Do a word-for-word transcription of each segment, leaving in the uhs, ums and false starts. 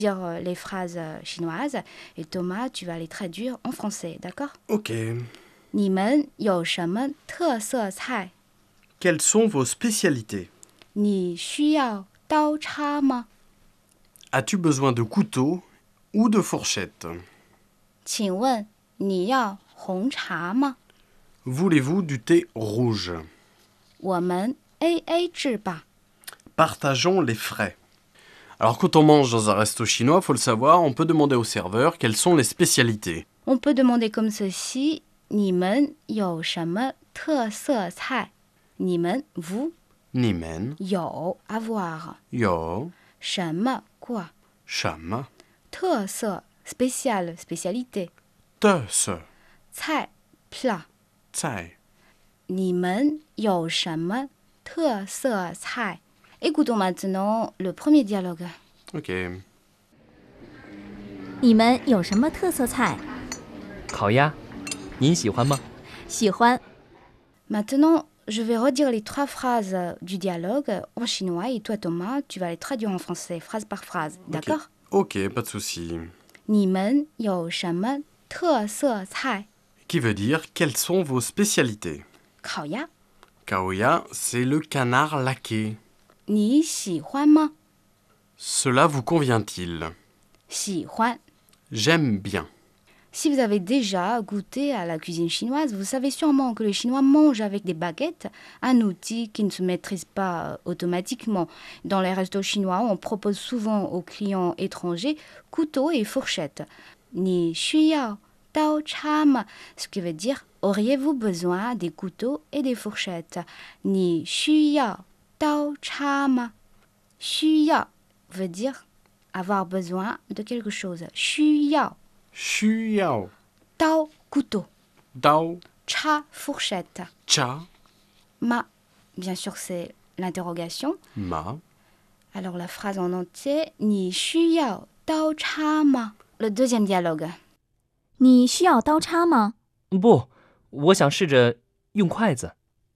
dire les phrases chinoises et Thomas, tu vas les traduire en français, d'accord? Ok. 你们有什么特色菜？ Quelles sont vos spécialités? 你需要刀叉吗？ As-tu besoin de couteau ou de fourchette? 请问你要红茶吗？ Voulez-vous du thé rouge? 我们 A A 制吧。 Partageons les frais. Alors quand on mange dans un resto chinois, faut le savoir, on peut demander au serveur quelles sont les spécialités. On peut demander comme ceci 你们有什么特色菜？你们 vous Nimen, 有 avoir yo, 什么 quoi sham, 特色 spécial spécialité te, se, 菜 plat tsai. 你们有什么特色菜？ Écoutons maintenant le premier dialogue. Ok. 你们有什么特色菜？ 烤鸭，您喜欢吗？ 喜欢。 Maintenant, je vais redire les trois phrases du dialogue en chinois et toi Thomas, tu vas les traduire en français, phrase par phrase, d'accord? Ok, pas de souci. 你们有什么特色菜？ Qui veut dire quelles sont vos spécialités? 烤鸭。 Kaoya, c'est le canard laqué. 你喜欢吗？ Cela vous convient-il? 喜欢。 J'aime bien. Si vous avez déjà goûté à la cuisine chinoise, vous savez sûrement que les Chinois mangent avec des baguettes, un outil qui ne se maîtrise pas automatiquement. Dans les restos chinois, on propose souvent aux clients étrangers couteaux et fourchettes. 你需要刀叉吗? Ce qui veut dire auriez-vous besoin des couteaux et des fourchettes? 你需要刀叉吗? 需要 veut dire avoir besoin de quelque chose. 需要 Xu yao. Dao, couteau. Dao. Cha, fourchette. Cha. Ma, bien sûr, c'est l'interrogation. Ma. Alors la phrase en entier, Ni xu yao dao cha ma. Le deuxième dialogue. 你需要刀叉吗？ 不，我想试着用筷子。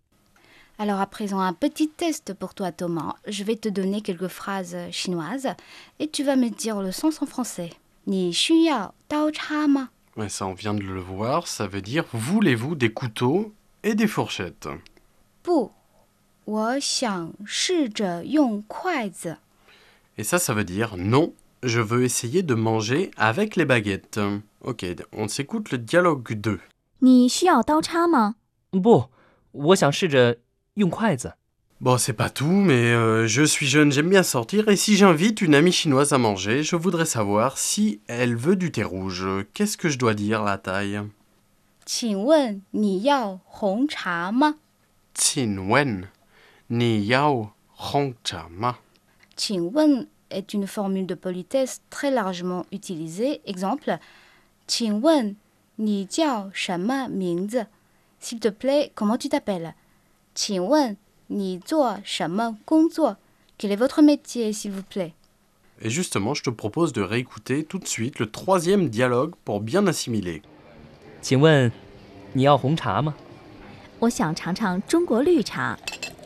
Alors à présent, un petit test pour toi, Thomas. Je vais te donner quelques phrases chinoises et tu vas me dire le sens en français. Ni xu yao dao cha ma. Ouais, ça, on vient de le voir. Ça veut dire voulez-vous des couteaux et des fourchettes? 不，我想试着用筷子。 Et ça, ça veut dire non, je veux essayer de manger avec les baguettes. Ok, on s'écoute le dialogue deux. 你需要刀叉吗？ 不，我想试着用筷子。 Bon, c'est pas tout, mais euh, je suis jeune, j'aime bien sortir, et si j'invite une amie chinoise à manger, je voudrais savoir si elle veut du thé rouge. Qu'est-ce que je dois dire, la taille? 请问你要红茶吗？ Qin wen, ni yao hong cha ma. 请问 est une formule de politesse très largement utilisée. Exemple, 请问你叫什么名字? S'il te plaît, comment tu t'appelles? 请问你做什么工作? Quel est votre métier, s'il vous plaît? Et justement, je te propose de réécouter tout de suite le troisième dialogue pour bien assimiler. 请问，你要红茶吗？ 我想尝尝中国绿茶。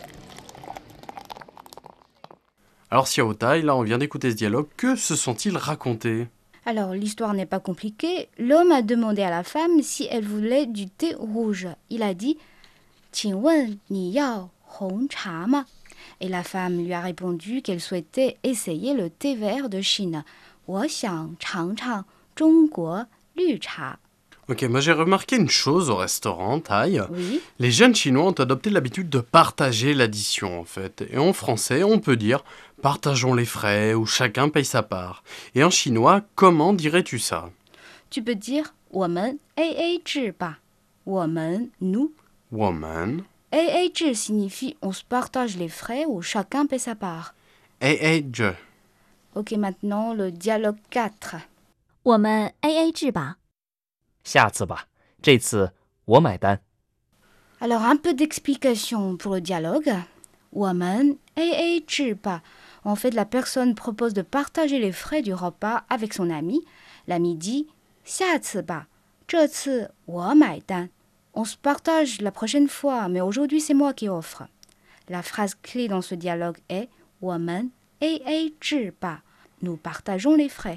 Alors Xiao Tai, là on vient d'écouter ce dialogue, que se sont-ils racontés? Alors, l'histoire n'est pas compliquée. L'homme a demandé à la femme si elle voulait du thé rouge. Il a dit « 请问你要红茶吗? » Et la femme lui a répondu qu'elle souhaitait essayer le thé vert de Chine. «我想尝尝中国绿茶。 » Ok, moi j'ai remarqué une chose au restaurant, Tai. Oui, Les jeunes Chinois ont adopté l'habitude de partager l'addition en fait. Et en français, on peut dire « partageons les frais » ou « chacun paye sa part ». Et en chinois, comment dirais-tu ça? tu peux dire «我们 A A 制吧。 » 我们 nous. Woman. A A 制 signifie on se partage les frais ou chacun paie sa part. A A je. Ok, maintenant le dialogue quatre. 我们 A A 制吧。 下次吧，这次我买单。 Alors, un peu d'explication pour le dialogue. 我们 A A 制吧. En fait, la personne propose de partager les frais du repas avec son ami. L'ami dit 下次吧，这次我买单. On se partage la prochaine fois, mais aujourd'hui c'est moi qui offre. La phrase clé dans ce dialogue est 我们 A A 制吧. Nous partageons les frais.